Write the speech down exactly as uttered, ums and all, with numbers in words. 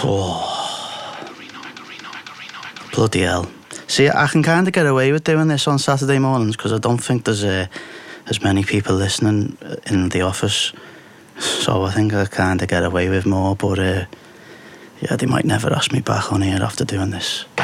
Oh. Bloody hell. See, I can kind of get away with doing this on Saturday mornings because I don't think there's uh, as many people listening in the office. So I think I kind of get away with more, but uh, yeah, they might never ask me back on here after doing this.